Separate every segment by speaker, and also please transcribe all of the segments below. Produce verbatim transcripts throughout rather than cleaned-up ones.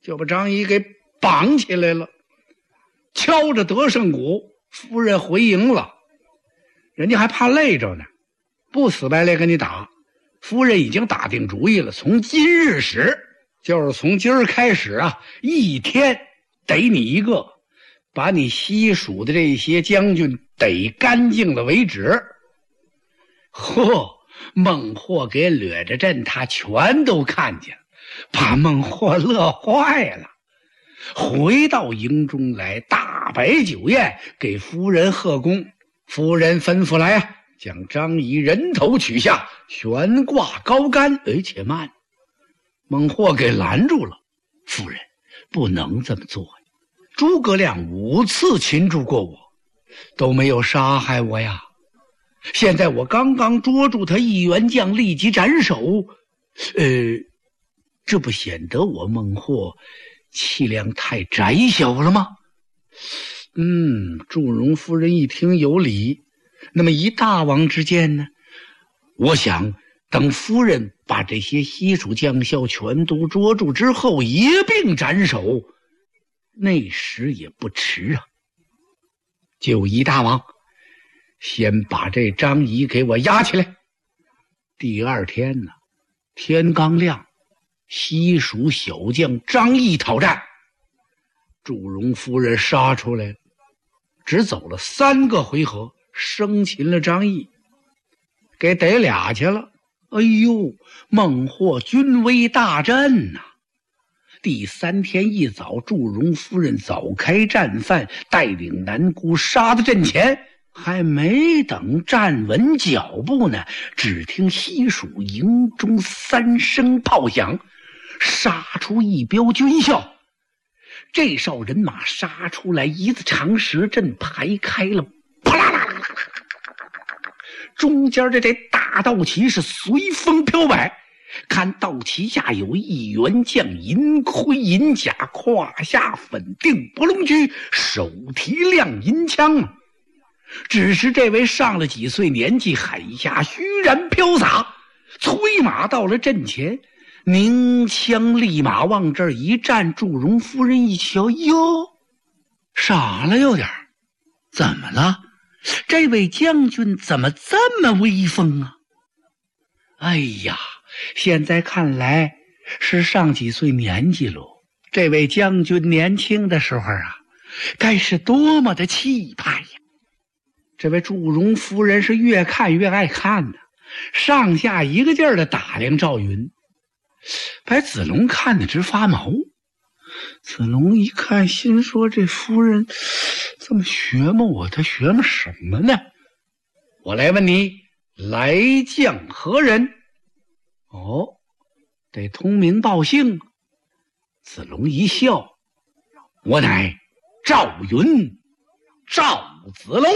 Speaker 1: 就把张仪给绑起来了，敲着德胜鼓，夫人回营了。人家还怕累着呢，不死白赖跟你打。夫人已经打定主意了，从今日始，就是从今儿开始啊，一天逮你一个，把你西蜀的这些将军逮干净了为止。嚯，孟获给掠着阵，他全都看见了，把孟获乐坏了。回到营中来，大摆酒宴，给夫人贺功。夫人吩咐来啊，将张仪人头取下，悬挂高杆。哎，且慢，孟获给拦住了。夫人不能这么做呀，诸葛亮五次擒住过我，都没有杀害我呀。现在我刚刚捉住他一员将，立即斩首，呃，这不显得我孟获气量太窄小了吗？嗯，祝融夫人一听有理。那么一大王之见呢？我想等夫人把这些西蜀将校全都捉住之后，一并斩首，那时也不迟啊。就一大王，先把这张仪给我押起来。第二天呢，天刚亮，西蜀小将张翼讨战，祝融夫人杀出来了，只走了三个回合，生擒了张翼，给逮俩去了。哎呦，孟获军威大振呐、啊！第三天一早，祝融夫人早开战犯，带领南姑杀到阵前，还没等站稳脚步呢，只听西蜀营中三声炮响，杀出一彪军校。这哨人马杀出来，一字长蛇阵排开了，啪啦啦啦啦啦，中间的这大道旗是随风飘摆。看道旗下有一员将，银盔银甲，胯下粉定博龙驹，手提亮银枪。只是这位上了几岁年纪，海下虚然飘洒，催马到了阵前，鸣枪立马往这儿一站。祝融夫人一瞧，哟，傻了有点，怎么了？这位将军怎么这么威风啊？哎呀，现在看来是上几岁年纪喽。这位将军年轻的时候啊，该是多么的气派呀！这位祝融夫人是越看越爱看呢，上下一个劲儿的打量赵云，把子龙看得直发毛。子龙一看，心说这夫人这么学摸我，她学摸什么呢？我来问你，来将何人？哦，得通名报姓。子龙一笑，我乃赵云，赵子龙。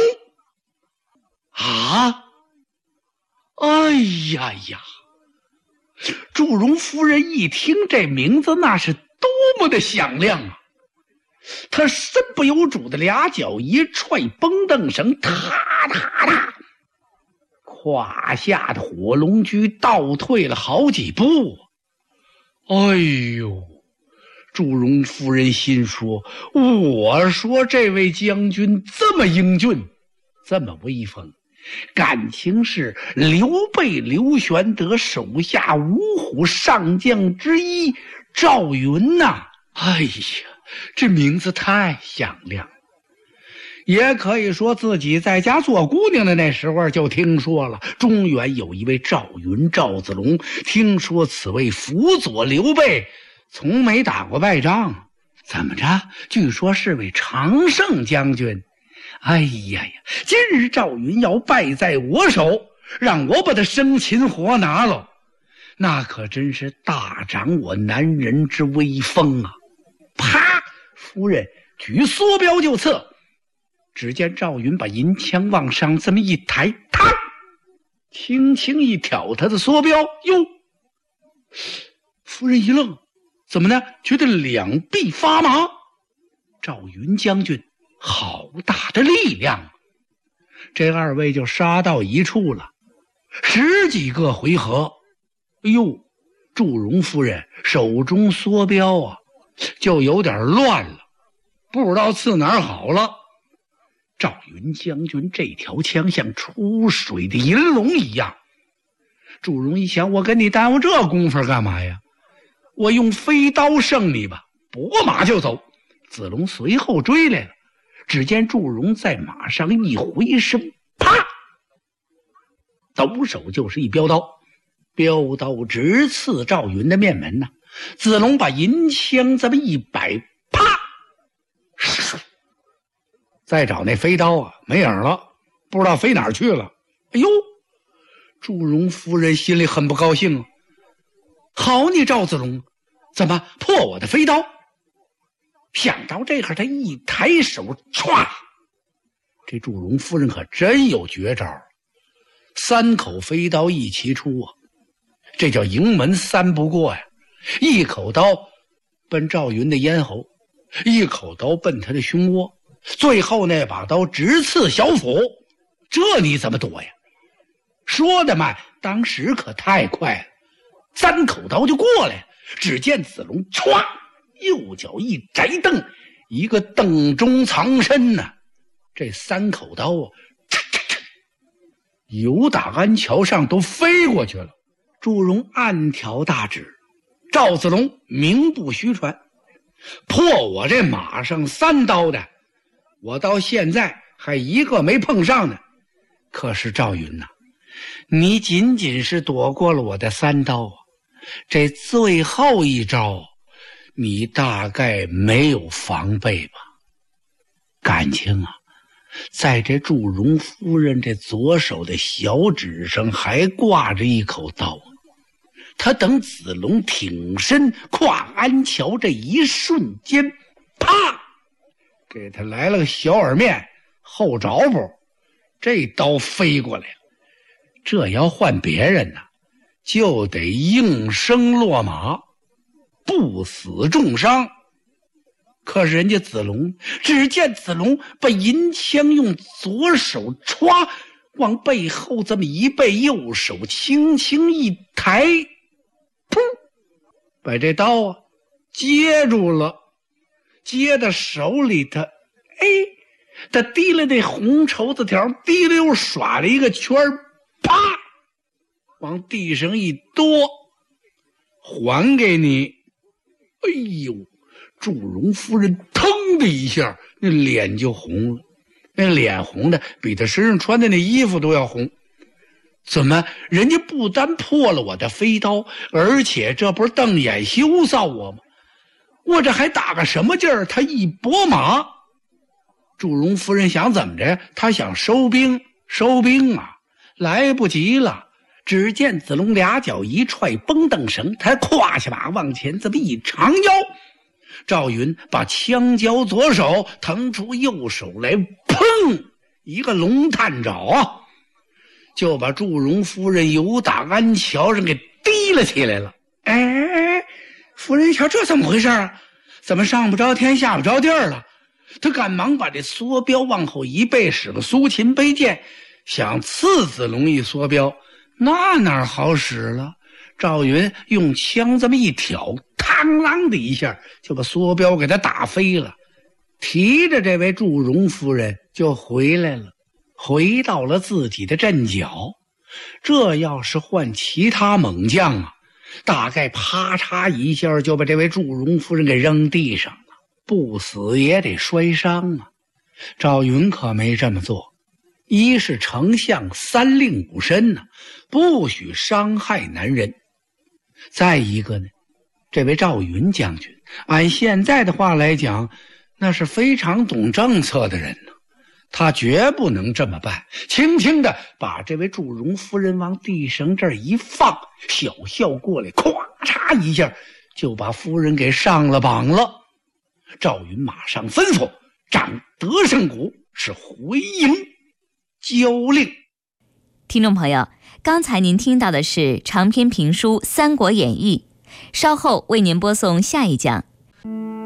Speaker 1: 啊！哎呀呀！祝融夫人一听这名字，那是多么的响亮啊！他身不由主的俩脚一踹绷凳绳，踏踏踏，胯下的火龙驹倒退了好几步。哎呦！祝融夫人心说，我说这位将军这么英俊，这么威风，感情是刘备刘玄德手下五虎上将之一赵云呐、啊！哎呀，这名字太响亮了。也可以说自己在家做姑娘的那时候就听说了，中原有一位赵云赵子龙，听说此位辅佐刘备，从没打过败仗。怎么着？据说是位常胜将军。哎呀呀！今日赵云要败在我手，让我把他生擒活拿了，那可真是大长我男人之威风啊！啪！夫人举梭镖就刺。只见赵云把银枪往上这么一抬，嘡，轻轻一挑他的梭镖。哟，夫人一愣，怎么呢？觉得两臂发麻。赵云将军好大的力量，这二位就杀到一处了，十几个回合。哎呦，祝融夫人手中梭镖啊， 就有点乱了，不知道刺哪儿好了。赵云将军这条枪像出水的银龙一样。祝融一想，我跟你耽误这功夫干嘛呀？我用飞刀胜你吧，拨马就走。子龙随后追来了，只见祝融在马上一回身，啪，抖手就是一标刀，标刀直刺赵云的面门呐、啊。子龙把银枪这么一摆，啪，再找那飞刀啊，没影了，不知道飞哪儿去了。哎呦，祝融夫人心里很不高兴啊！好你赵子龙，怎么破我的飞刀？想到这会儿，他一抬手，歘！这祝融夫人可真有绝招，三口飞刀一齐出啊！这叫营门三不过呀！一口刀奔赵云的咽喉，一口刀奔他的胸窝，最后那把刀直刺小腹，这你怎么躲呀？说得慢，当时可太快了，三口刀就过来了。只见子龙歘，右脚一摘蹬，一个蹬中藏身呢、啊。这三口刀啊，由打鞍桥上都飞过去了。祝融暗挑大指，赵子龙名不虚传，破我这马上三刀的，我到现在还一个没碰上呢。可是赵云呐、啊，你仅仅是躲过了我的三刀啊，这最后一招你大概没有防备吧？感情啊，在这祝融夫人这左手的小指上还挂着一口刀。他等子龙挺身跨鞍桥这一瞬间，啪，给他来了个小耳面后着步，这刀飞过来了。这要换别人呢、啊，就得应声落马，不死重伤。可是人家子龙，只见子龙把银枪用左手歘往背后这么一背，右手轻轻一抬，噗，把这刀啊接住了，接到手里头，哎，他提了那红绸子条，滴溜耍了一个圈，啪，往地上一多，还给你。哎呦，祝融夫人腾的一下，那脸就红了，那脸红的比他身上穿的那衣服都要红。怎么人家不单破了我的飞刀，而且这不是瞪眼羞臊我吗？我这还打个什么劲儿？他一拨马，祝融夫人想怎么着？他想收兵，收兵啊，来不及了。只见子龙俩脚一踹绷凳绳，他胯下马往前这么一长腰，赵云把枪交左手，腾出右手来，砰，一个龙探爪啊，就把祝融夫人由打鞍桥上给提了起来了。哎，夫人一瞧，这怎么回事啊？怎么上不着天下不着地儿了？他赶忙把这梭镖往后一背，使个苏秦背剑，想刺子龙一梭镖，那哪好使了？赵云用枪这么一挑，嘡啷的一下就把梭镖给他打飞了，提着这位祝融夫人就回来了，回到了自己的阵脚。这要是换其他猛将啊，大概啪嚓一下就把这位祝融夫人给扔地上了，不死也得摔伤啊。赵云可没这么做，一是丞相三令五申呢、啊，不许伤害男人。再一个呢，这位赵云将军按现在的话来讲，那是非常懂政策的人呢，他绝不能这么办。轻轻的把这位祝融夫人往地上这儿一放，小校过来，咵嚓一下就把夫人给上了绑了。赵云马上吩咐掌德胜鼓，是回营交令。
Speaker 2: 听众朋友，刚才您听到的是长篇评书《三国演义》，稍后为您播送下一讲。